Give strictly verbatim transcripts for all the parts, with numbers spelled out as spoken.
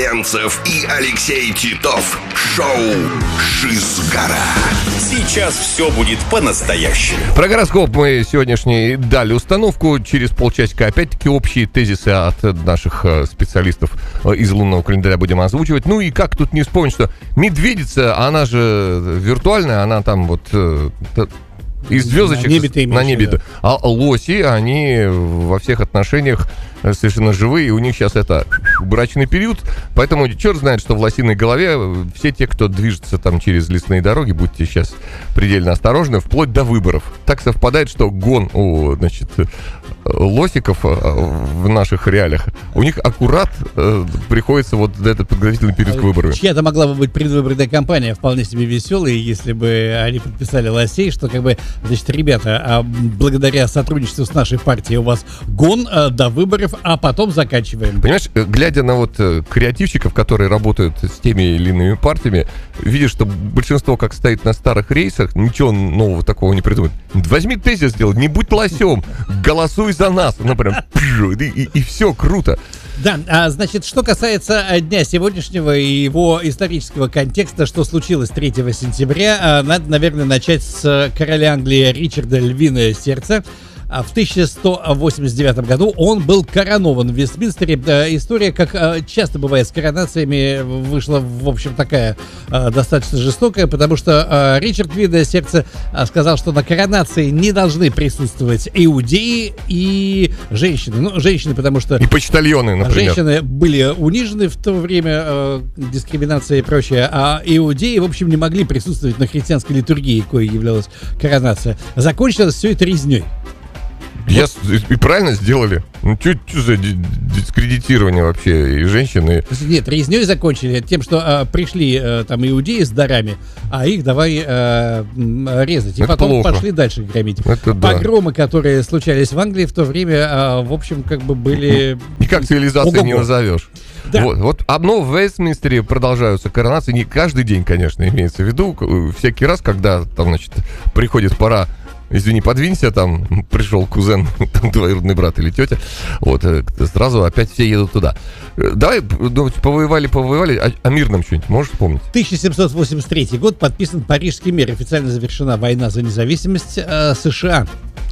Брянцев и Алексей Титов. Шоу «Шизгара». Сейчас все будет по-настоящему. Про гороскоп мы сегодняшний дали установку. Через полчасика опять-таки общие тезисы от наших специалистов из лунного календаря будем озвучивать. Ну и как тут не вспомнить, что медведица, она же виртуальная, она там вот... из звездочек на небе, на небе. Да. А лоси, они во всех отношениях совершенно живые, и у них сейчас это брачный период, поэтому черт знает, что в лосиной голове. Все те, кто движется там через лесные дороги, будьте сейчас предельно осторожны, вплоть до выборов. Так совпадает, что гон у, значит, лосиков в наших реалиях, у них аккурат э, приходится вот этот подготовительный период к выборам. Чья-то могла бы быть предвыборная кампания вполне себе веселой, если бы они подписали лосей, что как бы, значит, ребята, а благодаря сотрудничеству с нашей партией у вас гон а, до выборов, а потом заканчиваем. Понимаешь, глядя на вот креативщиков, которые работают с теми или иными партиями, видишь, что большинство, как стоит на старых рейсах, ничего нового такого не придумает. Возьми тезис сделай, не будь лосем, голосуй за нас. Ну, прям, и, и, и все круто. Да, а, значит, что касается дня сегодняшнего и его исторического контекста, что случилось третьего сентября, а, надо, наверное, начать с короля Англии Ричарда «Львиное сердце». В тысяча сто восемьдесят девятом году он был коронован в Вестминстере. История, как часто бывает с коронациями, вышла, в общем, такая достаточно жестокая, потому что Ричард «Львиное сердце» сказал, что на коронации не должны присутствовать иудеи и женщины. Ну, женщины, потому что... И почтальоны, например. Женщины были унижены в то время, дискриминация и прочее, а иудеи, в общем, не могли присутствовать на христианской литургии, коей являлась коронация. Закончилось все это резней. Я, и правильно сделали. Ну, что за дискредитирование вообще и женщины? Нет, резней закончили тем, что а, пришли а, там иудеи с дарами, а их давай а, резать. И это потом плохо. Пошли дальше громить. Это Погромы, да. которые случались в Англии в то время, а, в общем, как бы были... Никак цивилизацией Ого-го. не назовешь. Да. Вот, вот одно в Вестминстере продолжаются коронации. Не каждый день, конечно, имеется в виду. Всякий раз, когда там, значит, приходит пора, извини, подвинься, там пришел кузен, там, двоюродный брат или тетя, вот, сразу опять все едут туда. Давай, ну, повоевали, повоевали, о, о мирном что-нибудь можешь вспомнить? тысяча семьсот восемьдесят третий год, подписан Парижский мир, официально завершена война за независимость э, США.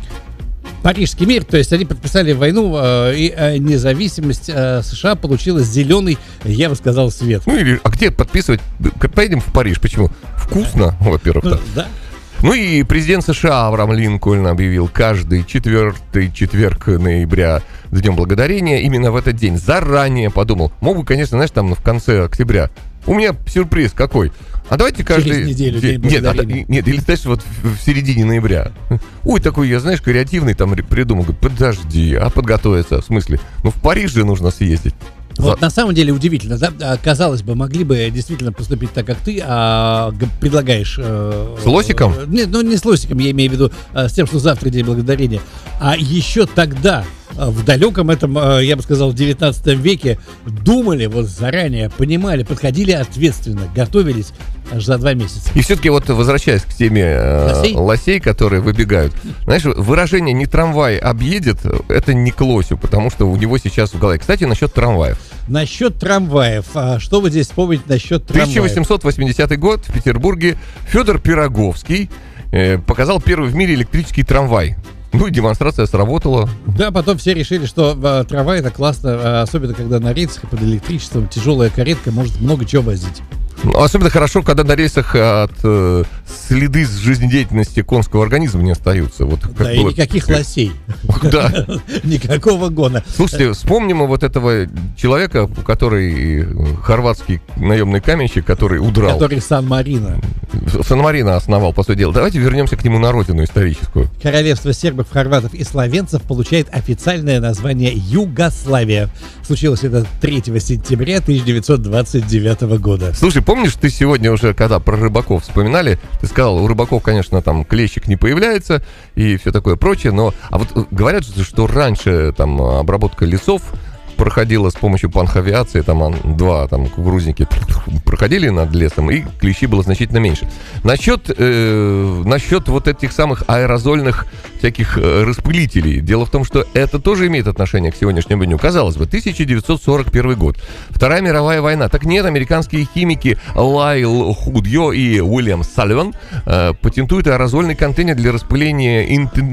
Парижский мир, то есть они подписали войну, э, и э, независимость э, США получила зеленый, я бы сказал, свет. Ну или, а где подписывать? Поедем в Париж, почему? Вкусно, во-первых, ну, да. Ну и президент США Авраам Линкольн объявил каждый четвертый четверг ноября Днем Благодарения. Именно в этот день заранее подумал. Мог бы, конечно, знаешь, там в конце октября. У меня сюрприз какой. А давайте каждый... Через неделю День Нет, а, Благодарения. нет, или, знаешь, вот в, в середине ноября. Ой, такой я, знаешь, креативный там придумал. Говорю, подожди, а подготовиться? В смысле? Ну, в Париж же нужно съездить. Вот на самом деле удивительно, да? Казалось бы, могли бы действительно поступить так, как ты, а предлагаешь... Э, с лосиком? Э, нет, ну не с лосиком, я имею в виду э, с тем, что завтра День Благодарения. А еще тогда, э, в далеком этом, э, я бы сказал, в девятнадцатом веке, думали вот заранее, понимали, подходили ответственно, готовились аж за два месяца. И все-таки вот возвращаясь к теме э, лосей? лосей, которые выбегают. Знаешь, выражение «не трамвай объедет» — это не к лосю, потому что у него сейчас в голове. Кстати, насчет трамваев. Насчет трамваев. А что вы здесь вспомните насчет трамваев? тысяча восемьсот восьмидесятый год в Петербурге Федор Пироговский э, показал первый в мире электрический трамвай. Ну и демонстрация сработала. Да, потом все решили, что э, трамвай это классно, э, особенно когда на рельсах под электричеством тяжелая каретка может много чего возить. Особенно хорошо, когда на рельсах от э, следы жизнедеятельности конского организма не остаются. Вот, как да, было... и никаких лосей. Да. Никакого гона. Слушайте, вспомним вот этого человека, который хорватский наемный каменщик, который удрал. Который Сан-Марино. Сан-Марино основал, по сути дела. Давайте вернемся к нему на родину историческую. Королевство сербов, хорватов и словенцев получает официальное название Югославия. Случилось это третьего сентября тысяча девятьсот двадцать девятого года. Слушай, помнишь, ты сегодня уже, когда про рыбаков вспоминали, ты сказал, у рыбаков, конечно, там клещик не появляется и все такое прочее, но а вот говорят, что раньше там обработка лесов проходила с помощью панхавиации, там два там кукурузники проходили над лесом, и клещей было значительно меньше. Насчет, э, насчет вот этих самых аэрозольных всяких распылителей. Дело в том, что это тоже имеет отношение к сегодняшнему дню. Казалось бы, тысяча девятьсот сорок первый год. Вторая мировая война. Так нет, американские химики Лайл Худьо и Уильям Салливан э, патентуют аэрозольный контейнер для распыления интен...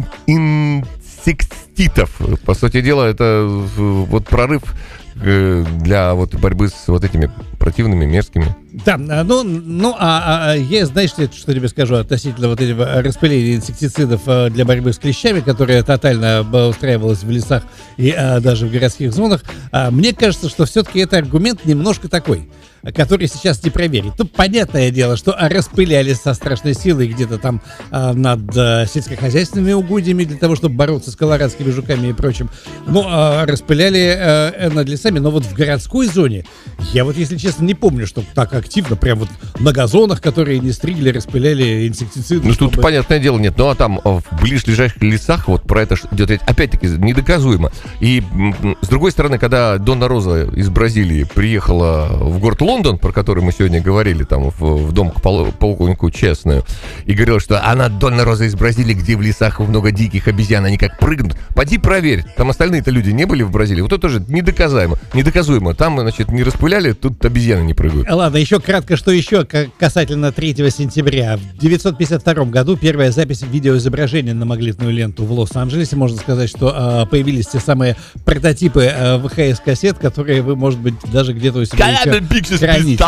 инсектитов. По сути дела, это вот прорыв э, для вот борьбы с вот этими противными, мерзкими. Да, ну, ну а, а я, знаешь, что тебе скажу относительно вот этого распыления инсектицидов для борьбы с клещами, которое тотально устраивалось в лесах и а, даже в городских зонах. А, мне кажется, что все-таки это аргумент немножко такой, который сейчас не проверить. Тут понятное дело, что распылялись со страшной силой где-то там а, над а, сельскохозяйственными угодьями для того, чтобы бороться с колорадскими жуками и прочим. Ну, а, распыляли а, над лесами, но вот в городской зоне я вот, если честно, не помню, что так активно, прям вот на газонах, которые не стригли, распыляли инсектициды. Ну, чтобы... тут, понятное дело, нет. Ну, а там в ближайших лесах вот про это идет, опять-таки, недоказуемо. И, с другой стороны, когда Донна Роза из Бразилии приехала в город Лондон, про который мы сегодня говорили, там, в, в дом к пол, полковнику Честную, и говорила, что она Донна Роза из Бразилии, где в лесах много диких обезьян, они как прыгнут. Поди проверь. Там остальные-то люди не были в Бразилии. Вот это тоже недоказуемо. Недоказуемо. Там, значит, не распыляли, тут обезьяны не прыгают. Ладно, еще кратко, что еще касательно третьего сентября. В девятьсот пятьдесят втором году первая запись видеоизображения на магнитную ленту в Лос-Анджелесе. Можно сказать, что а, появились те самые прототипы а, вэ ха эс-кассет, которые вы, может быть, даже где-то у себя еще храните.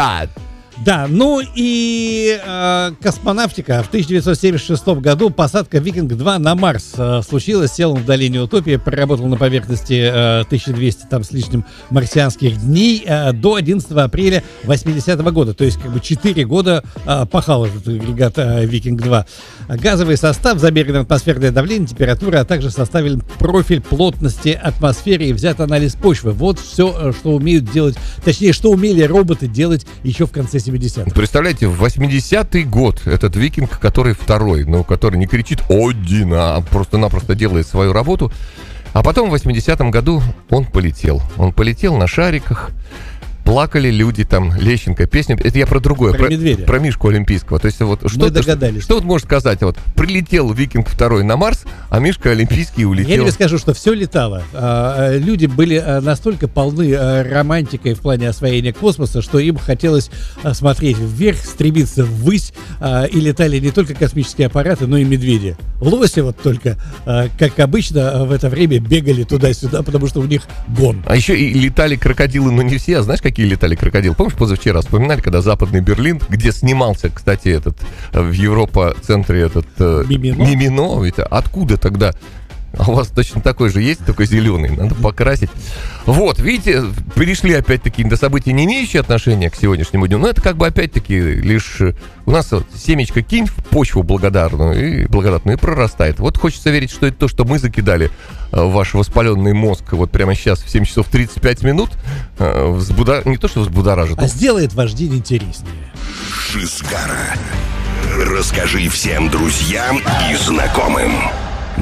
Да, ну и э, космонавтика. В тысяча девятьсот семьдесят шестом году посадка Викинг два на Марс э, случилась. Сел он в долине Утопии, проработал на поверхности э, тысяча двести там с лишним марсианских дней э, до одиннадцатого апреля восьмидесятого года. То есть как бы четыре года э, пахал этот агрегат э, Викинг два. Газовый состав, замерено атмосферное давление, температура, а также составлен профиль плотности атмосферы и взят анализ почвы. Вот все, что умеют делать, точнее, что умели роботы делать еще в конце семидесятых. Представляете, в восьмидесятый год этот Викинг, который второй, ну, который не кричит «Один», а просто-напросто делает свою работу. А потом в восьмидесятом году он полетел. Он полетел на шариках. Плакали люди, там, Лещенко, песня. Это я про другое, про, про, про Мишку Олимпийского. То есть вот что, догадались. Что, что вот можно сказать? Вот прилетел Викинг второй на Марс, а Мишка Олимпийский улетел. Я тебе скажу, что все летало. А, люди были настолько полны романтикой в плане освоения космоса, что им хотелось смотреть вверх, стремиться ввысь, а, и летали не только космические аппараты, но и медведи. Лоси вот только, а, как обычно, в это время бегали туда-сюда, потому что у них гон. А еще и летали крокодилы, но не все, а знаешь, какие летали крокодилы? Помнишь, позавчера вспоминали, когда Западный Берлин, где снимался, кстати, этот в Европа-центре этот Мимино. Мимино, ведь откуда тогда? А у вас точно такой же есть, только зеленый, надо покрасить. Вот, видите, перешли опять-таки до событий, не имеющие отношения к сегодняшнему дню, но это как бы опять-таки лишь у нас вот семечко кинь в почву благодарную и благодатную и прорастает. Вот хочется верить, что это то, что мы закидали в ваш воспаленный мозг вот прямо сейчас в семь часов тридцать пять минут, взбуда... не то что взбудоражит, а сделает ваш день интереснее. Шизгара. Расскажи всем друзьям и знакомым.